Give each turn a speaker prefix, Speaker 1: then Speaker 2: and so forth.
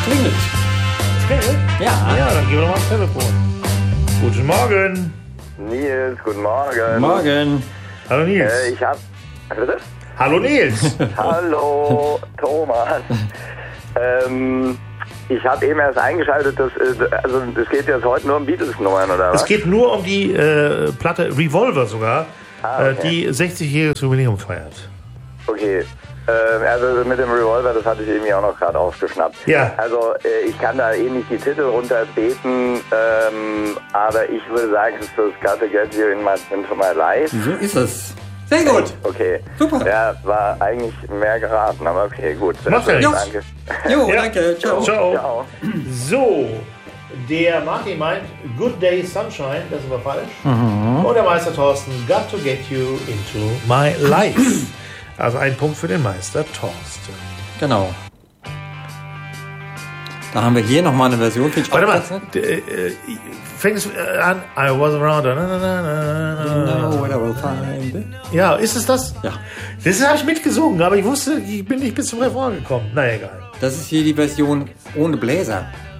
Speaker 1: klingelt. Ja.
Speaker 2: Ja, dann gehen wir doch mal ans Telefon. Guten Morgen.
Speaker 3: Nils, guten Morgen.
Speaker 1: Morgen.
Speaker 2: Hallo Nils.
Speaker 3: Ich hab... Bitte?
Speaker 2: Hallo Nils.
Speaker 3: Hallo, Thomas. Ich habe eben erst eingeschaltet, es geht jetzt heute nur um Beatles-Nummern, oder was?
Speaker 2: Es geht nur um die Platte Revolver sogar,
Speaker 3: okay.
Speaker 2: die 60-jähriges Jubiläum feiert.
Speaker 3: Okay. Also mit dem Revolver, das hatte ich irgendwie auch noch gerade aufgeschnappt.
Speaker 2: Ja.
Speaker 3: Also ich kann da eh nicht die Titel runterbeten, aber ich würde sagen, es ist das Gotta Get You into My Life.
Speaker 1: So ist es. Sehr gut.
Speaker 3: Okay.
Speaker 1: Super.
Speaker 3: Ja, war eigentlich mehr geraten, aber okay, gut.
Speaker 2: Macht ja nichts.
Speaker 3: Danke.
Speaker 1: Jo,
Speaker 2: Ja.
Speaker 1: danke. Ciao.
Speaker 2: Ciao.
Speaker 3: Ciao.
Speaker 2: So, der Martin meint Good Day Sunshine, das ist aber falsch. Und der Meister Thorsten, Got to Get You into My Life. Also ein Punkt für den Meister Thorsten.
Speaker 1: Genau. Da haben wir hier nochmal eine Version.
Speaker 2: Warte mal, fängt es an, I was around. Ja, ist es das?
Speaker 1: Ja.
Speaker 2: Das habe ich mitgesungen, aber ich wusste, ich bin nicht bis zum Refrain gekommen. Na egal.
Speaker 1: Das ist hier die Version ohne Bläser.